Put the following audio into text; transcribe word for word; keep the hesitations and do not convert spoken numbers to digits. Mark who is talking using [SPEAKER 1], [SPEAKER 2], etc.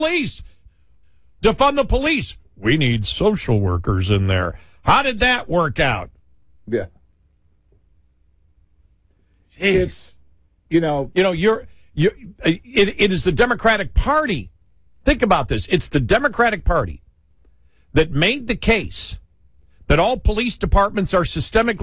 [SPEAKER 1] police. Defund the police. We need social workers in there. How did that work out?
[SPEAKER 2] Yeah.
[SPEAKER 1] Jeez.
[SPEAKER 2] It's, you know,
[SPEAKER 1] You know, you're, you're it, it is the Democratic Party. Think about this. It's the Democratic Party that made the case that all police departments are systemically